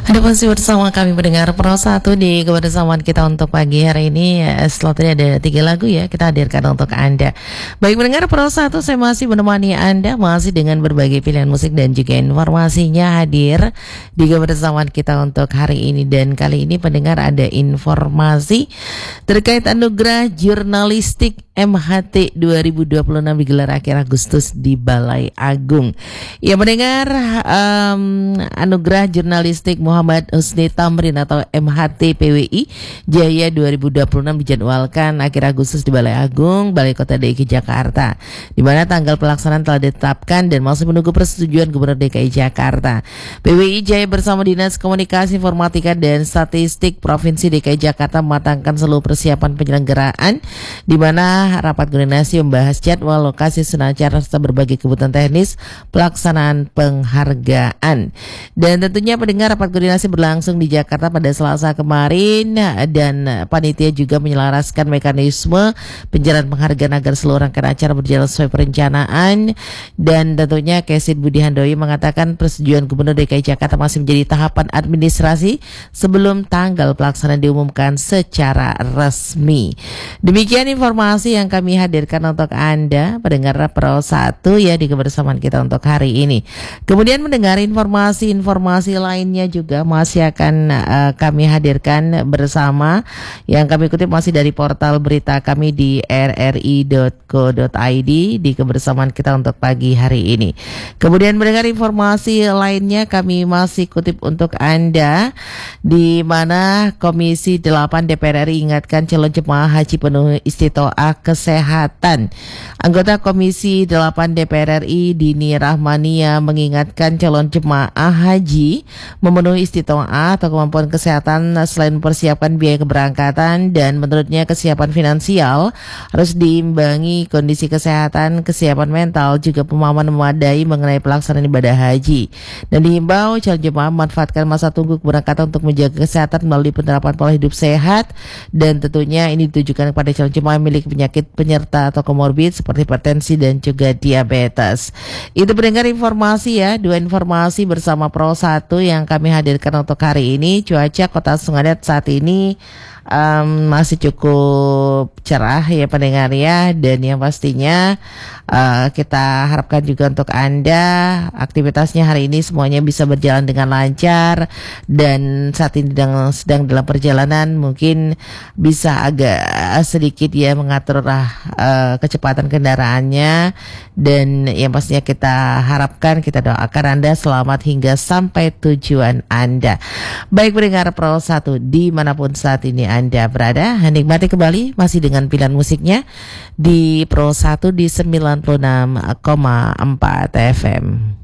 Ada masih bersama kami mendengar Pro 1 di kebersamaan kita untuk pagi hari ini. Slotnya ada 3 lagu ya, kita hadirkan untuk Anda. Baik mendengar Pro 1, saya masih menemani Anda masih dengan berbagai pilihan musik dan juga informasinya hadir di kebersamaan kita untuk hari ini. Dan kali ini pendengar ada informasi terkait anugerah jurnalistik MHT 2026 digelar akhir Agustus di Balai Agung. Ya mendengar anugerah jurnalistik Muhammad Husni Tamrin atau MHT PWI Jaya 2026 dijadwalkan akhir Agustus di Balai Agung, Balai Kota DKI Jakarta, di mana tanggal pelaksanaan telah ditetapkan dan masih menunggu persetujuan Gubernur DKI Jakarta. PWI Jaya bersama Dinas Komunikasi Informatika dan Statistik Provinsi DKI Jakarta mematangkan seluruh persiapan penyelenggaraan, di mana rapat koordinasi membahas jadwal, lokasi, zona acara serta berbagai kebutuhan teknis pelaksanaan penghargaan. Dan tentunya pendengar, rapat koordinasi berlangsung di Jakarta pada Selasa kemarin dan panitia juga menyelaraskan mekanisme pencairan penghargaan agar seluruh rangkaian acara berjalan sesuai perencanaan. Dan tentunya Kesit Budi Handoyo mengatakan persetujuan Gubernur DKI Jakarta masih menjadi tahapan administrasi sebelum tanggal pelaksanaan diumumkan secara resmi. Demikian informasi yang kami hadirkan untuk Anda pendengar Pro 1 ya di kebersamaan kita untuk hari ini. Kemudian mendengar informasi lainnya juga masih akan kami hadirkan bersama, yang kami kutip masih dari portal berita kami di rri.co.id di kebersamaan kita untuk pagi hari ini. Kemudian mendengar informasi lainnya kami masih kutip untuk Anda, di mana Komisi 8 DPR RI ingatkan calon jemaah haji penuh istitoah kesehatan. Anggota Komisi 8 DPR RI Dini Rahmania mengingatkan calon jemaah haji memenuhi istitoah atau kemampuan kesehatan selain mempersiapkan biaya keberangkatan, dan menurutnya kesiapan finansial harus diimbangi kondisi kesehatan, kesiapan mental, juga pemahaman memadai mengenai pelaksanaan ibadah haji. Dan dihimbau calon jemaah memanfaatkan masa tunggu keberangkatan untuk menjaga kesehatan melalui penerapan pola hidup sehat, dan tentunya ini ditujukan kepada calon jemaah yang memiliki penyakit penyerta atau komorbid seperti hipertensi dan juga diabetes. Itu pendengar informasi ya, 2 informasi bersama Pro 1 yang kami hadirkan untuk hari ini. Cuaca Kota Sunganet saat ini masih cukup cerah ya pendengar ya, dan yang pastinya kita harapkan juga untuk Anda aktivitasnya hari ini semuanya bisa berjalan dengan lancar, dan saat ini sedang dalam perjalanan mungkin bisa agak sedikit ya mengatur kecepatan kendaraannya, dan yang pastinya kita harapkan, kita doakan Anda selamat hingga sampai tujuan Anda. Baik pendengar Pro 1 dimanapun saat ini Anda berada, nikmati kembali masih dengan pilihan musiknya di Pro 1 di 96,4 FM.